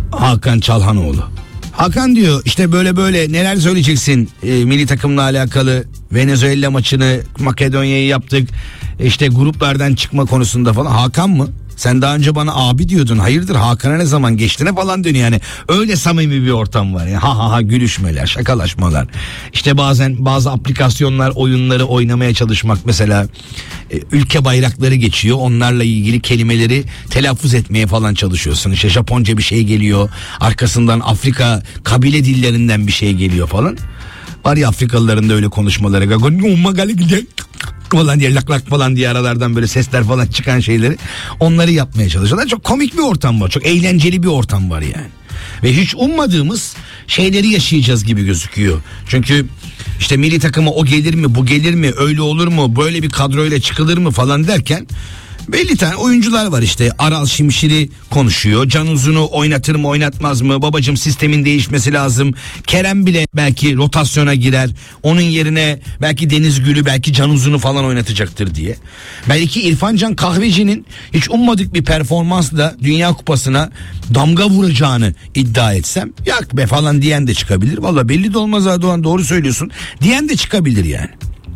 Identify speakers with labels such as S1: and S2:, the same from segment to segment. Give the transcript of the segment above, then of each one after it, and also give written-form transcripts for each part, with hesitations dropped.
S1: Hakan Çalhanoğlu. Hakan diyor işte böyle böyle neler söyleyeceksin milli takımla alakalı, Venezuela maçını, Makedonya'yı yaptık, işte gruplardan çıkma konusunda falan. Hakan mı? Sen daha önce bana abi diyordun, hayırdır Hakan'a ne zaman geçtiğine falan dönüyor yani. Öyle samimi bir ortam var yani. Ha gülüşmeler, şakalaşmalar. İşte bazen bazı aplikasyonlar, oyunları oynamaya çalışmak, mesela ülke bayrakları geçiyor, onlarla ilgili kelimeleri telaffuz etmeye falan çalışıyorsun. İşte Japonca bir şey geliyor, arkasından Afrika kabile dillerinden bir şey geliyor falan. Var ya Afrikalıların da öyle konuşmaları falan diye, lak lak falan diye aralardan böyle sesler falan çıkan şeyleri, onları yapmaya çalışıyorlar. Çok komik bir ortam var, çok eğlenceli bir ortam var yani. Ve hiç ummadığımız şeyleri yaşayacağız gibi gözüküyor. Çünkü işte milli takıma o gelir mi, bu gelir mi, öyle olur mu, böyle bir kadroyla çıkılır mı falan derken belli tane oyuncular var işte. Aral Şimşir'i konuşuyor. Can Uzun'u oynatır mı oynatmaz mı? Babacığım sistemin değişmesi lazım. Kerem bile belki rotasyona girer. Onun yerine belki Deniz Gül'ü, belki Can Uzun'u falan oynatacaktır diye. Belki İrfan Can Kahveci'nin hiç ummadık bir performansla Dünya Kupası'na damga vuracağını iddia etsem, yak be falan diyen de çıkabilir. Valla belli de olmaz Erdoğan, doğru söylüyorsun diyen de çıkabilir yani.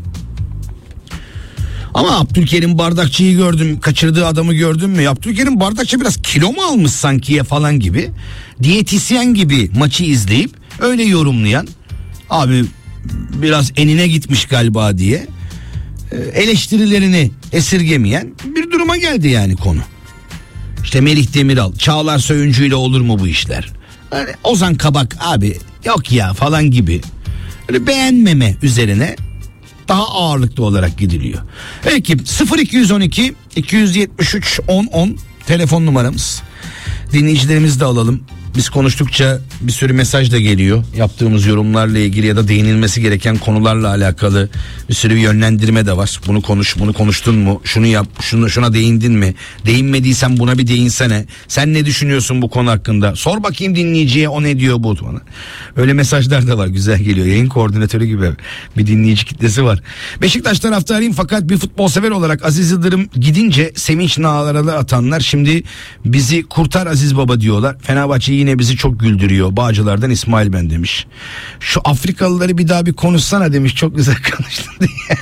S1: Ama Abdülkerim Bardakçı'yı gördüm, kaçırdığı adamı gördün mü? Abdülkerim Bardakçı biraz kilo mu almış sankiye falan gibi. Diyetisyen gibi maçı izleyip öyle yorumlayan, abi biraz enine gitmiş galiba diye eleştirilerini esirgemeyen bir duruma geldi yani konu. İşte Melih Demiral, Çağlar Söyüncü ile olur mu bu işler? Yani Ozan Kabak abi yok ya falan gibi öyle beğenmeme üzerine daha ağırlıklı olarak gidiliyor. Peki 0212 273 1010 telefon numaramız. Dinleyicilerimizi de alalım. Biz konuştukça bir sürü mesaj da geliyor. Yaptığımız yorumlarla ilgili ya da değinilmesi gereken konularla alakalı bir sürü yönlendirme de var. Bunu konuş, bunu konuştun mu? Şunu yap, şuna değindin mi? Değinmediysen buna bir değinsene. Sen ne düşünüyorsun bu konu hakkında? Sor bakayım dinleyiciye, o ne diyor bu bana. Öyle mesajlar da var, güzel geliyor. Yayın koordinatörü gibi bir dinleyici kitlesi var. Beşiktaş taraftarıyım fakat bir futbol sever olarak Aziz Yıldırım gidince sevinç nağraları atanlar şimdi bizi kurtar Aziz Baba diyorlar. Fenerbahçe yine bizi çok güldürüyor. Bağcılar'dan İsmail ben demiş. Şu Afrikalıları bir daha bir konuşsana demiş. Çok güzel konuştun diye.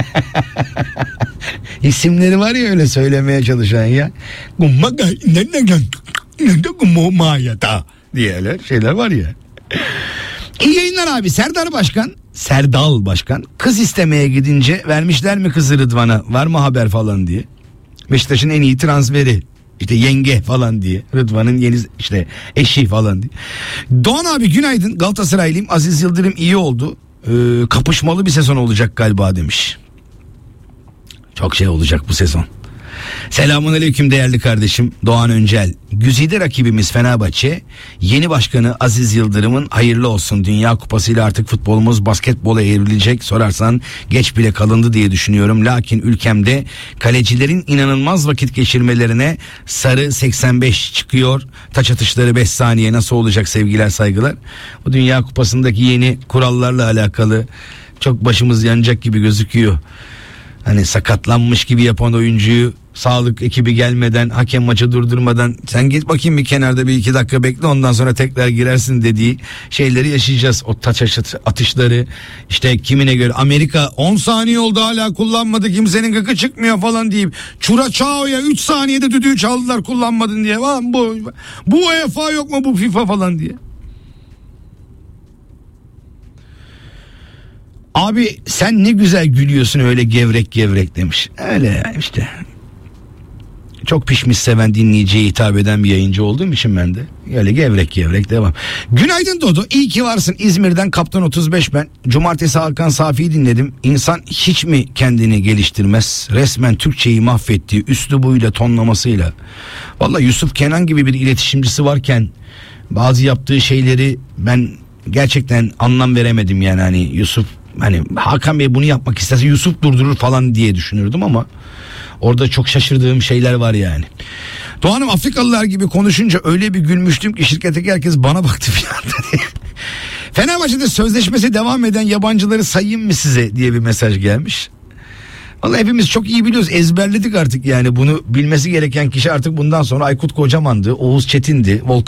S1: İsimleri var ya öyle söylemeye çalışan ya. diye öyle şeyler var ya. İyi yayınlar abi. Serdal Başkan kız istemeye gidince vermişler mi kızı Rıdvan'a, var mı haber falan diye. Beşiktaş'ın en iyi transferi. İşte yenge falan diye. Rıdvan'ın yeni işte eşi falan diye. Doğan abi günaydın. Galatasaraylıyım. Aziz Yıldırım iyi oldu. Kapışmalı bir sezon olacak galiba demiş. Çok şey olacak bu sezon. Selamünaleyküm değerli kardeşim Doğan Öncel. Güzide rakibimiz Fenerbahçe. Yeni başkanı Aziz Yıldırım'ın hayırlı olsun. Dünya Kupası'yla artık futbolumuz basketbola evrilecek. Sorarsan geç bile kalındı diye düşünüyorum. Lakin ülkemde kalecilerin inanılmaz vakit geçirmelerine sarı 85 çıkıyor. Taç atışları 5 saniye nasıl olacak sevgiler saygılar. Bu Dünya Kupası'ndaki yeni kurallarla alakalı çok başımız yanacak gibi gözüküyor. Hani sakatlanmış gibi yapan oyuncuyu sağlık ekibi gelmeden, hakem maçı durdurmadan sen git bakayım bir kenarda bir 2 dakika bekle ondan sonra tekrar girersin dediği şeyleri yaşayacağız. O taç atışları işte kimine göre Amerika 10 saniye oldu hala kullanmadı, kimsenin gıkı çıkmıyor falan deyip Çuraçao'ya 3 saniyede düdüğü çaldılar kullanmadın diye. Bu UEFA yok mu bu FIFA falan diye. Abi sen ne güzel gülüyorsun öyle gevrek gevrek demiş. Öyle ya işte. Çok pişmiş seven dinleyiciye hitap eden bir yayıncı olduğum için ben de öyle gevrek gevrek devam. Günaydın Dodo, iyi ki varsın. İzmir'den Kaptan 35 ben. Cumartesi Hakan Safi'yi dinledim. İnsan hiç mi kendini geliştirmez? Resmen Türkçeyi mahvetti üslubuyla, tonlamasıyla. Vallahi Yusuf Kenan gibi bir iletişimcisi varken bazı yaptığı şeyleri ben gerçekten anlam veremedim yani. Hani Yusuf, hani Hakan Bey bunu yapmak istese Yusuf durdurur falan diye düşünürdüm ama orada çok şaşırdığım şeyler var yani. Doğan'ım Afrikalılar gibi konuşunca öyle bir gülmüştüm ki şirketteki herkes bana baktı bir anda diye. Fenerbahçe'de sözleşmesi devam eden yabancıları sayayım mı size diye bir mesaj gelmiş. Vallahi hepimiz çok iyi biliyoruz, ezberledik artık yani. Bunu bilmesi gereken kişi artık bundan sonra Aykut Kocaman'dı, Oğuz Çetin'di, Volkan